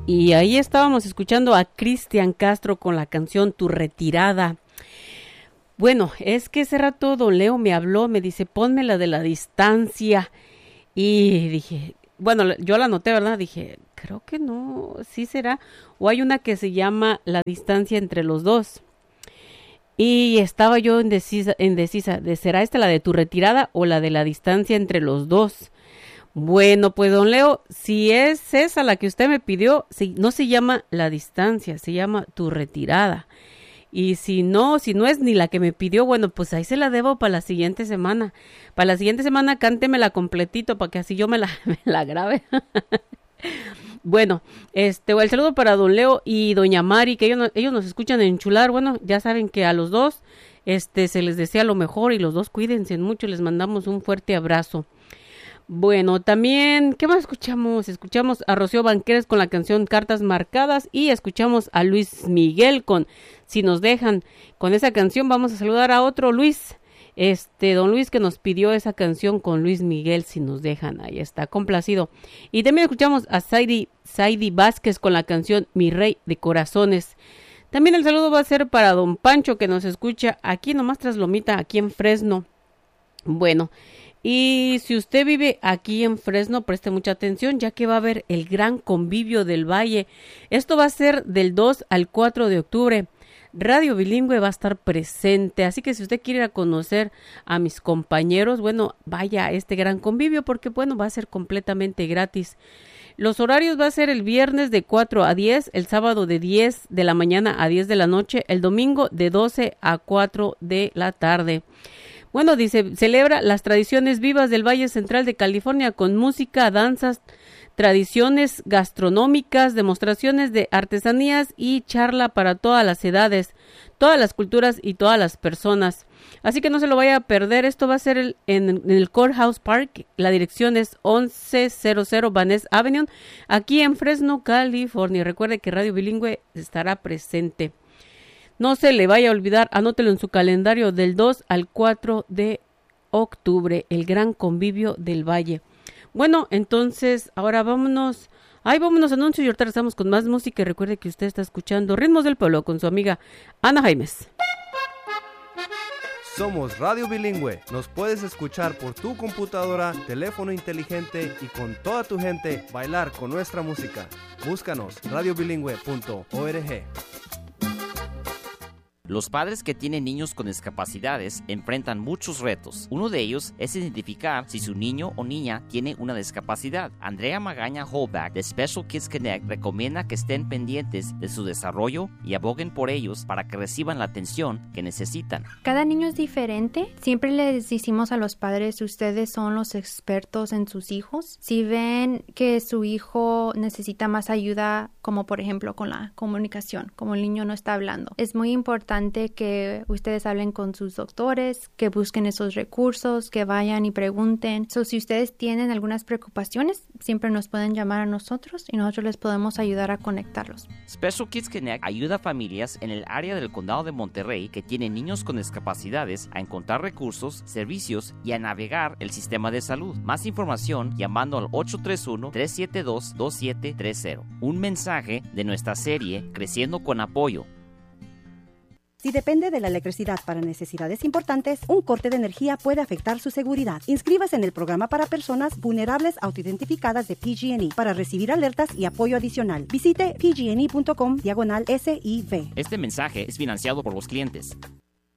Y ahí estábamos escuchando a Cristian Castro con la canción Tu Retirada. Bueno, es que ese rato don Leo me habló, me dice, ponme la de la distancia. Y dije, bueno, yo la anoté, ¿verdad? Dije, creo que no, sí será. O hay una que se llama La distancia entre los dos. Y estaba yo indecisa de será esta la de Tu Retirada o la de La distancia entre los dos. Bueno, pues don Leo, si es esa la que usted me pidió, no se llama La distancia, se llama Tu Retirada. Y si no es ni la que me pidió, bueno, pues ahí se la debo para la siguiente semana. Para la siguiente semana cántemela completito para que así yo me la grabe. Bueno, el saludo para don Leo y doña Mari, que ellos nos escuchan en Chular. Bueno, ya saben que a los dos se les desea lo mejor y los dos cuídense mucho. Les mandamos un fuerte abrazo. Bueno, también, ¿qué más escuchamos? Escuchamos a Rocío Banqueres con la canción Cartas Marcadas y escuchamos a Luis Miguel con Si Nos Dejan. Con esa canción vamos a saludar a otro Luis, don Luis que nos pidió esa canción con Luis Miguel, Si Nos Dejan. Ahí está, complacido. Y también escuchamos a Saidi Vázquez con la canción Mi Rey de Corazones. También el saludo va a ser para don Pancho que nos escucha aquí nomás tras Lomita, aquí en Fresno. Bueno, y si usted vive aquí en Fresno, preste mucha atención, ya que va a haber el Gran Convivio del Valle. Esto va a ser del 2 al 4 de octubre. Radio Bilingüe va a estar presente, así que si usted quiere ir a conocer a mis compañeros, bueno, vaya a este Gran Convivio porque, bueno, va a ser completamente gratis. Los horarios va a ser el viernes de 4 a 10, el sábado de 10 de la mañana a 10 de la noche, el domingo de 12 a 4 de la tarde. Bueno, dice, celebra las tradiciones vivas del Valle Central de California con música, danzas, tradiciones gastronómicas, demostraciones de artesanías y charla para todas las edades, todas las culturas y todas las personas. Así que no se lo vaya a perder. Esto va a ser en el Courthouse Park. La dirección es 1100 Van Ness Avenue, aquí en Fresno, California. Recuerde que Radio Bilingüe estará presente. No se le vaya a olvidar, anótelo en su calendario del 2 al 4 de octubre, el Gran Convivio del Valle. Bueno, entonces, ahora vámonos anuncios y ahorita regresamos con más música. Y recuerde que usted está escuchando Ritmos del Pueblo con su amiga Ana Jaimes. Somos Radio Bilingüe. Nos puedes escuchar por tu computadora, teléfono inteligente y con toda tu gente bailar con nuestra música. Búscanos radiobilingüe.org. Los padres que tienen niños con discapacidades enfrentan muchos retos. Uno de ellos es identificar si su niño o niña tiene una discapacidad. Andrea Magaña Holback de Special Kids Connect recomienda que estén pendientes de su desarrollo y aboguen por ellos para que reciban la atención que necesitan. Cada niño es diferente. Siempre les decimos a los padres, ustedes son los expertos en sus hijos. Si ven que su hijo necesita más ayuda, como por ejemplo con la comunicación, como el niño no está hablando, es muy importante que ustedes hablen con sus doctores, que busquen esos recursos, que vayan y pregunten. Si ustedes tienen algunas preocupaciones, siempre nos pueden llamar a nosotros y nosotros les podemos ayudar a conectarlos. Special Kids Connect ayuda a familias en el área del condado de Monterrey que tienen niños con discapacidades a encontrar recursos, servicios y a navegar el sistema de salud. Más información llamando al 831-372-2730. Un mensaje de nuestra serie Creciendo con Apoyo. Si depende de la electricidad para necesidades importantes, un corte de energía puede afectar su seguridad. Inscríbase en el programa para personas vulnerables autoidentificadas de PG&E para recibir alertas y apoyo adicional. Visite pgne.com/SIV. Este mensaje es financiado por los clientes.